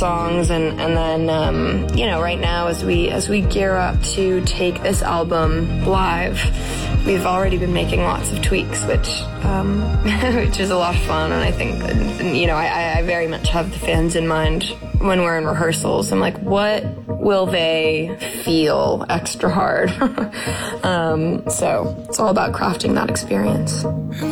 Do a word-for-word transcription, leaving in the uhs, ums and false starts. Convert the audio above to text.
songs, and and then um, you know, right now as we as we gear up to take this album live, we've already been making lots of tweaks, which um, which is a lot of fun, and I think, you know, I, I very much have the fans in mind when we're in rehearsals. I'm like, what will they feel extra hard? um, so it's all about crafting that experience.